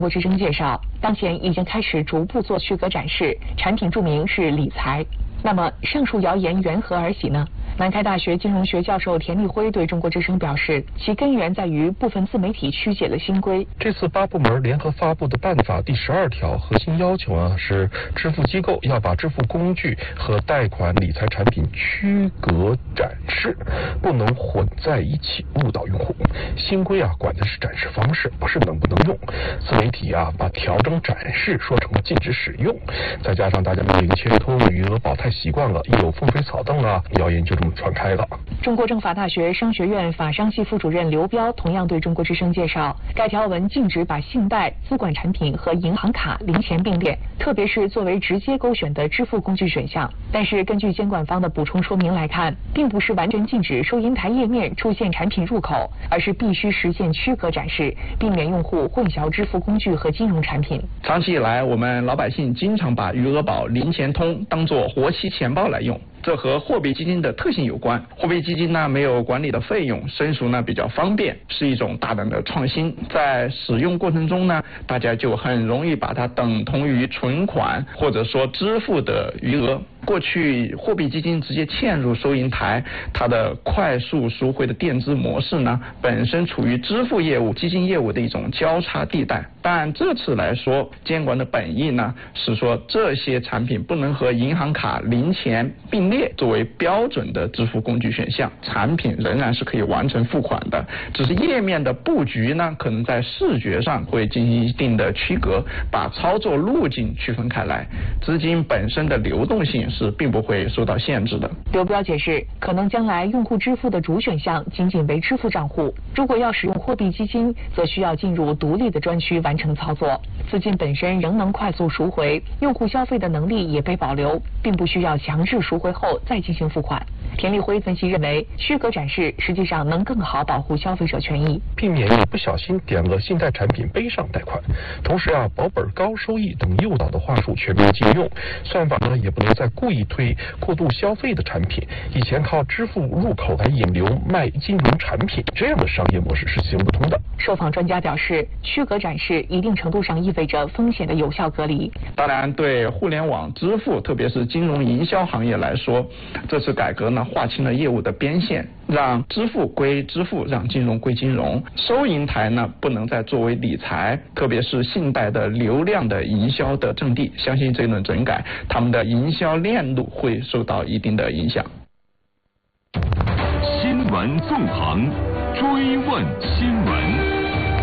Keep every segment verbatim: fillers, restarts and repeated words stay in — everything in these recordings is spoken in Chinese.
国之声介绍，当前已经开始逐步做区隔展示，产品注明是理财。那么上述谣言缘何而起呢？南开大学金融学教授田立辉对中国之声表示，其根源在于部分自媒体曲解了新规。 这次八部门联合发布的办法第十二条核心要求啊，是支付机构要把支付工具和贷款理财产品区隔展示，不能混在一起误导用户。新规啊，管的是展示方式，不是能不能用。自媒体啊，把调整展示说成了禁止使用，再加上大家对零钱通、余额宝太习惯了，一有风吹草动啊，谣言就这么传开了。 中国政法大学商学院法商系副主任刘彪同样对中国之声介绍，该条文禁止把信贷、资管产品和银行卡、零钱并列，特别是作为直接勾选的支付工具选项。但是根据监管方的补充说明来看，并不是完全禁止收银台页面出现产品入口，而是必须实现区隔展示，避免用户混淆支付工具和金融产品。 长期以来，我们老百姓经常把余额宝、零钱通当作活期钱包来用。这和货币基金的特性有关。货币基金呢没有管理的费用，申赎呢比较方便，是一种大胆的创新。在使用过程中呢，大家就很容易把它等同于存款或者说支付的余额。过去货币基金直接嵌入收银台，它的快速赎回的垫资模式呢，本身处于支付业务、基金业务的一种交叉地带。但这次来说，监管的本意呢是说这些产品不能和银行卡、零钱并列作为标准的支付工具选项，产品仍然是可以完成付款的，只是页面的布局呢，可能在视觉上会进行一定的区隔，把操作路径区分开来，资金本身的流动性是并不会受到限制的。 刘彪解释，可能将来用户支付的主选项仅仅为支付账户，如果要使用货币基金，则需要进入独立的专区完成操作，资金本身仍能快速赎回，用户消费的能力也被保留，并不需要强制赎回后再进行付款。田立辉分析认为，区隔展示实际上能更好保护消费者权益， 避免你不小心点了信贷产品背上贷款，同时啊，保本高收益等诱导的话术全面禁用。算法呢，也不能再故意推过度消费的产品，以前靠支付入口来引流卖金融产品，这样的商业模式是行不通的。 受访专家表示，区隔展示一定程度上意味着风险的有效隔离。 当然，对互联网支付，特别是金融营销行业来说，这次改革呢，划清了业务的边线，让支付归支付，让金融归金融。收银台呢，不能再作为理财，特别是信贷的流量的营销的阵地。相信这轮整改，他们的营销链路会受到一定的影响。 新闻纵横，追问新闻。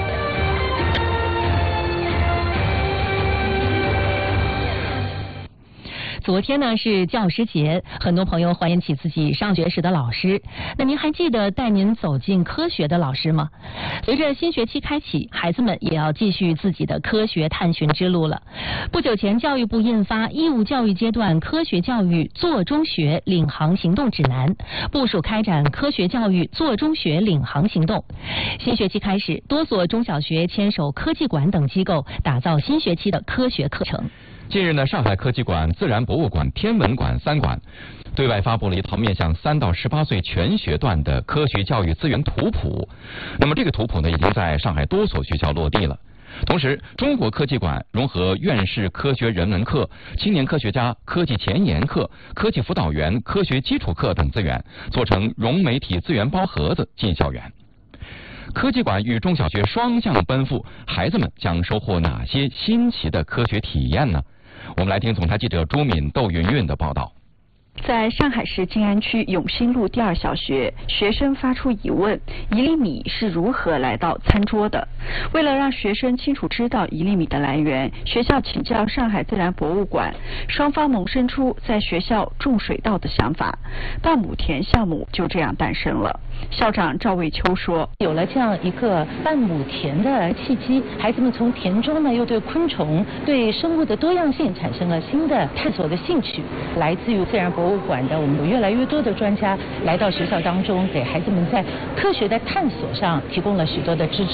昨天呢是教师节，很多朋友怀念起自己上学时的老师。那您还记得带您走进科学的老师吗？随着新学期开启，孩子们也要继续自己的科学探寻之路了。不久前，教育部印发《义务教育阶段科学教育做中学领航行动指南》，部署开展科学教育做中学领航行动。新学期开始，多所中小学牵手科技馆等机构，打造新学期的科学课程。 近日呢，上海科技馆、自然博物馆、天文馆三馆对外发布了一套面向三到十八岁全学段的科学教育资源图谱。那么这个图谱呢，已经在上海多所学校落地了。同时，中国科技馆融合院士科学人文课、青年科学家科技前沿课、科技辅导员科学基础课等资源，做成融媒体资源包盒子进校园。科技馆与中小学双向奔赴，孩子们将收获哪些新奇的科学体验呢？我们来听总台记者朱敏、窦云云的报道。 在上海市静安区永兴路第二小学，学生发出疑问：一粒米是如何来到餐桌的？为了让学生清楚知道一粒米的来源，学校请教上海自然博物馆，双方萌生出在学校种水稻的想法，半亩田项目就这样诞生了。校长赵卫秋说： 有了这样一个半亩田的契机，孩子们从田中呢又对昆虫、对生物的多样性产生了新的探索的兴趣。来自于自然博物馆博物馆的，我们有越来越多的专家来到学校当中，给孩子们在科学的探索上提供了许多的支持。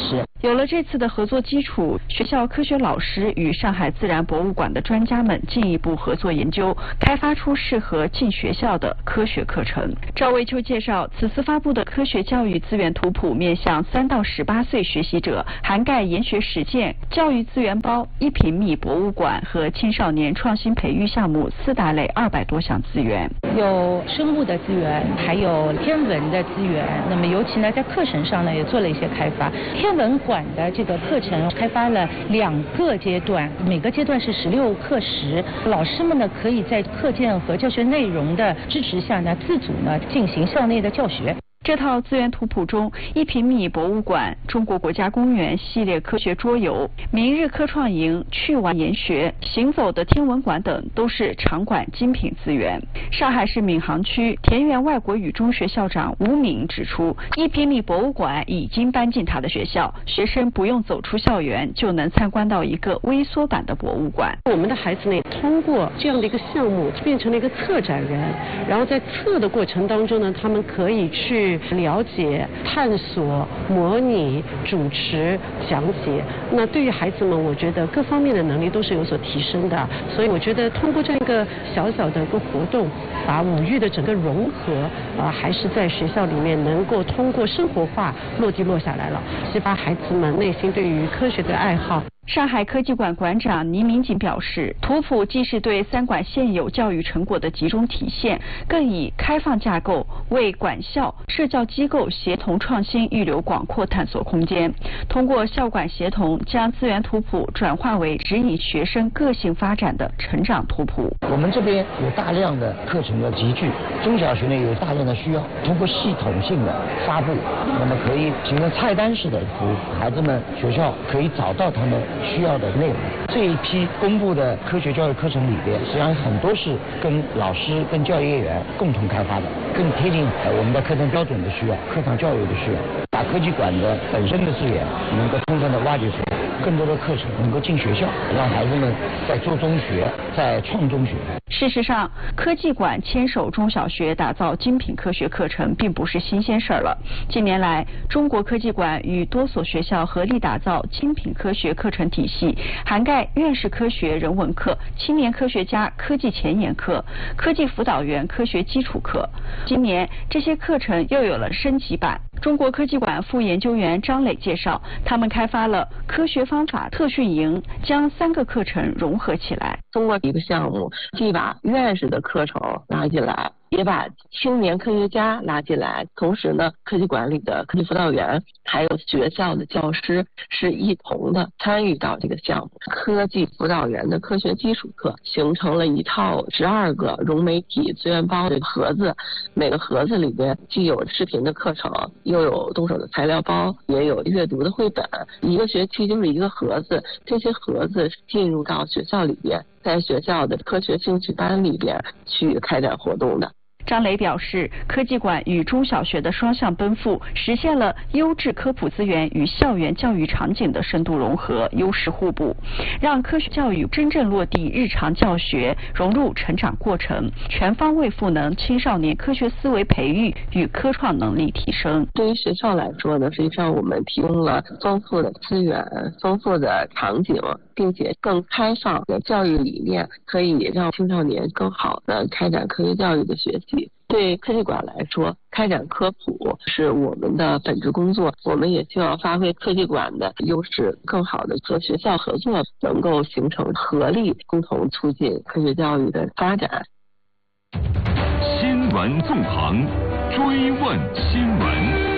有了这次的合作基础，学校科学老师与上海自然博物馆的专家们进一步合作研究，开发出适合进学校的科学课程。赵卫秋介绍，此次发布的科学教育资源图谱面向三到十八岁学习者，涵盖研学实践、教育资源包、一平米博物馆和青少年创新培育项目四大类二百多项资源。 有生物的资源，还有天文的资源。那么尤其呢，在课程上呢，也做了一些开发。天文馆的这个课程开发了两个阶段，每个阶段是十六课时，老师们呢可以在课件和教学内容的支持下呢，自主呢进行校内的教学。 这套资源图谱中，一平米博物馆、中国国家公园系列科学桌游、明日科创营、趣玩研学、行走的天文馆等都是场馆精品资源。上海市闵行区田园外国语中学校长吴敏指出，一平米博物馆已经搬进他的学校，学生不用走出校园就能参观到一个微缩版的博物馆。 我们的孩子呢，通过这样的一个项目变成了一个策展人，然后在策的过程当中呢，他们可以去了解、探索、模拟、主持、讲解。那对于孩子们，我觉得各方面的能力都是有所提升的。所以我觉得通过这样一个小小的一个活动，把五育的整个融合啊、呃，还是在学校里面能够通过生活化落地落下来了，激发孩子们内心对于科学的爱好。 上海科技馆馆长倪明锦表示，图谱既是对三馆现有教育成果的集中体现，更以开放架构为管校、社教机构协同创新预留广阔探索空间。通过校管协同，将资源图谱转化为指引学生个性发展的成长图谱。 我们这边有大量的课程的集聚，中小学呢有大量的需要，通过系统性的发布，那么可以形成菜单式的服务，孩子们学校可以找到他们需要的内容。这一批公布的科学教育课程里边，实际上很多是跟老师、跟教育业员共同开发的，更贴近我们的课程标准的需要、课堂教育的需要，把科技馆的本身的资源能够充分的挖掘出来，更多的课程能够进学校，让孩子们在做中学，在创中学。 事实上，科技馆牵手中小学打造精品科学课程并不是新鲜事儿了。近年来，中国科技馆与多所学校合力打造精品科学课程体系，涵盖院士科学人文课、青年科学家科技前沿课、科技辅导员科学基础课。今年这些课程又有了升级版。中国科技馆副研究员张磊介绍，他们开发了科学方法特训营，将三个课程融合起来。 通过一个项目，既把院士的课程拉进来，也把青年科学家拉进来，同时呢，科技馆里的科技辅导员还有学校的教师是一同的参与到这个项目。科技辅导员的科学基础课形成了一套十二个融媒体资源包的盒子，每个盒子里边既有视频的课程，又有动手的材料包，也有阅读的绘本。一个学期就是一个盒子，这些盒子进入到学校里边，在学校的科学兴趣班里边去开展活动的。 张磊表示，科技馆与中小学的双向奔赴，实现了优质科普资源与校园教育场景的深度融合、优势互补，让科学教育真正落地日常教学，融入成长过程，全方位赋能青少年科学思维培育与科创能力提升。 对于学校来说呢，实际上我们提供了丰富的资源、丰富的场景，并且更开放的教育理念，可以让青少年更好的开展科学教育的学习。对科技馆来说，开展科普是我们的本职工作，我们也希望发挥科技馆的优势，更好的和学校合作，能够形成合力，共同促进科学教育的发展。 新闻纵横，追问新闻。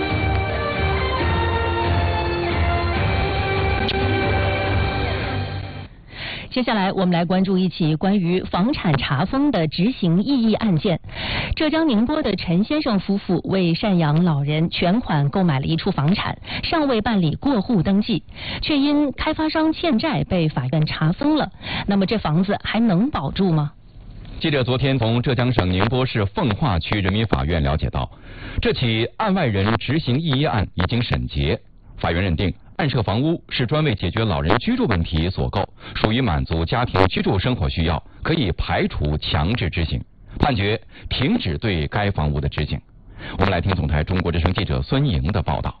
接下来我们来关注一起关于房产查封的执行异议案件。浙江宁波的陈先生夫妇为赡养老人全款购买了一处房产，尚未办理过户登记，却因开发商欠债被法院查封了。那么这房子还能保住吗？ 记者昨天从浙江省宁波市奉化区人民法院了解到，这起案外人执行异议案已经审结，法院认定案涉房屋是专为解决老人居住问题所购，属于满足家庭居住生活需要，可以排除强制执行，判决停止对该房屋的执行。我们来听总台中国之声记者孙莹的报道。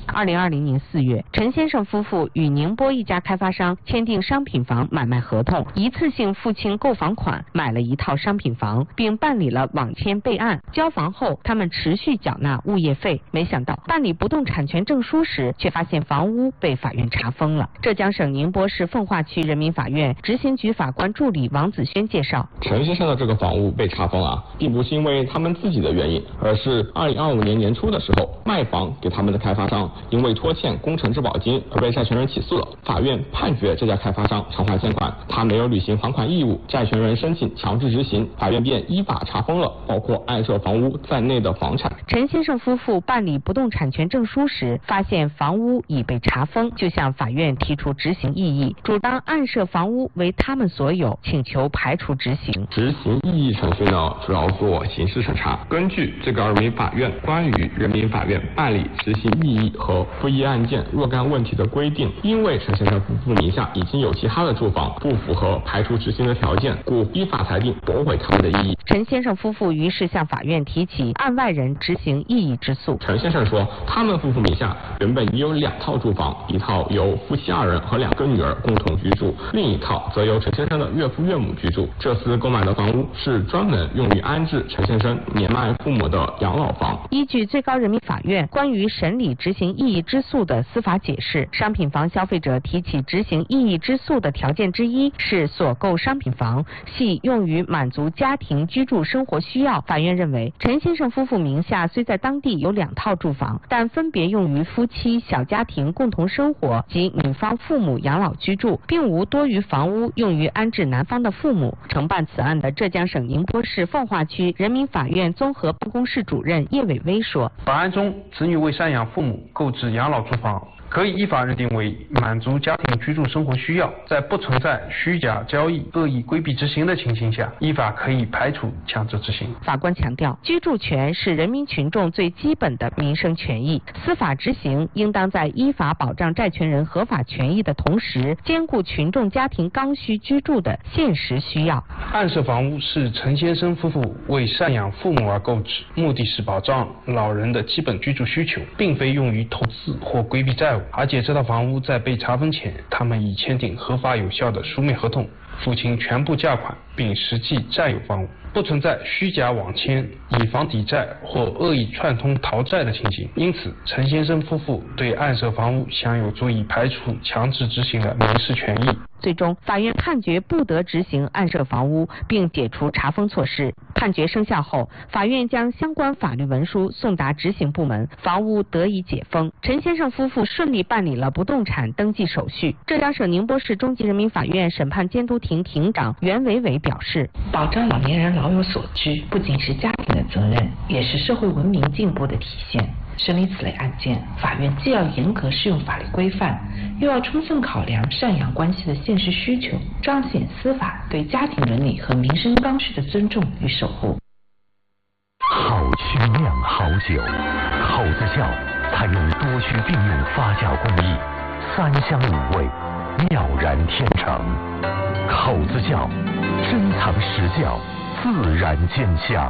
二零二零年四月，陈先生夫妇与宁波一家开发商签订商品房买卖合同，一次性付清购房款，买了一套商品房，并办理了网签备案。交房后，他们持续缴纳物业费，没想到办理不动产权证书时，却发现房屋被法院查封了。浙江省宁波市奉化区人民法院执行局法官助理王子轩介绍， 陈先生的这个房屋被查封啊，并不是因为他们自己的原因，而是二零二五年年初的时候，卖房给他们的开发商因为拖欠工程质保金而被债权人起诉了。法院判决这家开发商偿还欠款，他没有履行还款义务，债权人申请强制执行，法院便依法查封了包括案涉房屋在内的房产。 陈先生夫妇办理不动产权证书时，发现房屋已被查封，就向法院提出执行异议，主张案涉房屋为他们所有，请求排除执行。 执行异议程序呢，主要做刑事审查。根据最高人民法院关于人民法院办理执行异议和复议案件若干问题的规定，因为陈先生夫妇名下已经有其他的住房，不符合排除执行的条件，故依法裁定驳回他们的异议。 陈先生夫妇于是向法院提起案外人执行异议之诉。 陈先生说，他们夫妇名下原本已有两套住房，一套由夫妻二人和两个女儿共同居住，另一套则由陈先生的岳父岳母居住。这次购买的房屋是专门用于安置陈先生年迈父母的养老房。 依据最高人民法院关于审理执行异议之诉的司法解释，商品房消费者提起执行异议之诉的条件之一是所购商品房系用于满足家庭居住生活需要。法院认为，陈先生夫妇名下虽在当地有两套住房，但分别用于夫妻小家庭共同生活及女方父母养老居住，并无多余房屋用于安置男方的父母。承办此案的浙江省宁波市奉化区人民法院综合办公室主任叶伟威说， 本案中，子女为赡养父母购置养老住房，可以依法认定为满足家庭居住生活需要，在不存在虚假交易、恶意规避执行的情形下，依法可以排除强制执行。 法官强调，居住权是人民群众最基本的民生权益，司法执行应当在依法保障债权人合法权益的同时，兼顾群众家庭刚需居住的现实需要。 案涉房屋是陈先生夫妇为赡养父母而购置，目的是保障老人的基本居住需求，并非用于投资或规避债务。而且这套房屋在被查封前，他们已签订合法有效的书面合同，付清全部价款，并实际占有房屋，不存在虚假网签、以房抵债或恶意串通逃债的情形。因此，陈先生夫妇对案涉房屋享有足以排除强制执行的民事权益。 最终，法院判决不得执行案涉房屋，并解除查封措施。判决生效后，法院将相关法律文书送达执行部门，房屋得以解封。陈先生夫妇顺利办理了不动产登记手续。浙江省宁波市中级人民法院审判监督庭庭长袁伟伟表示， 保障老年人老有所居，不仅是家庭的责任，也是社会文明进步的体现。审理此类案件，法院既要严格适用法律规范，又要充分考量赡养关系的现实需求，彰显司法对家庭伦理和民生刚需的尊重与守护。 好曲酿好酒，口子窖采用多区并用发酵工艺，三香五味，妙然天成。口子窖珍藏实窖，自然见香。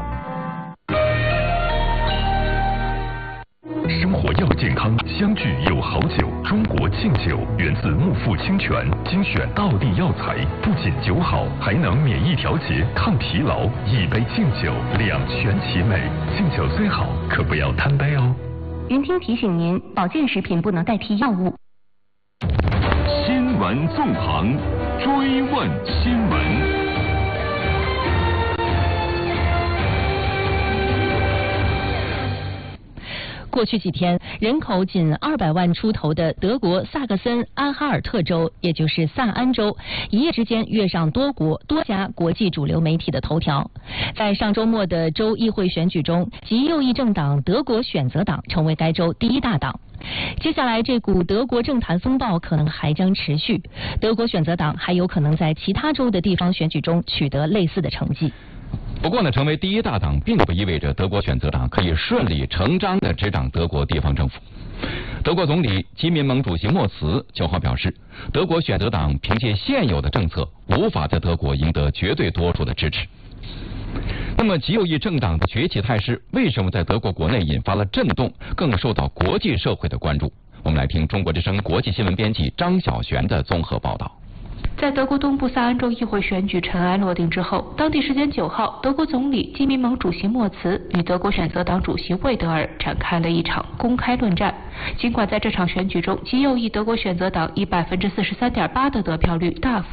生活要健康，相聚有好酒。中国庆酒源自木富清泉，精选道地药材，不仅酒好，还能免疫调节、抗疲劳。一杯敬酒，两全其美。敬酒虽好，可不要贪杯哦。 云听提醒您，保健食品不能代替药物。 新闻纵横，追问新闻。 过去几天，人口仅二百万出头的德国萨克森安哈尔特州，也就是萨安州，一夜之间跃上多国多家国际主流媒体的头条。在上周末的州议会选举中，极右翼政党德国选择党成为该州第一大党。接下来，这股德国政坛风暴可能还将持续，德国选择党还有可能在其他州的地方选举中取得类似的成绩。 不过呢，成为第一大党并不意味着德国选择党可以顺理成章地执掌德国地方政府。德国总理基民盟主席莫茨九号表示，德国选择党凭借现有的政策，无法在德国赢得绝对多数的支持。那么，极右翼政党的崛起态势为什么在德国国内引发了震动，更受到国际社会的关注？ 我们来听中国之声国际新闻编辑张晓璇的综合报道。 在德国东部萨恩州议会选举尘埃落定之后，当地时间九号，德国总理基民盟主席莫茨与德国选择党主席魏德尔展开了一场公开论战。尽管在这场选举中，极右翼德国选择党以百分之四十三点八的得票率大幅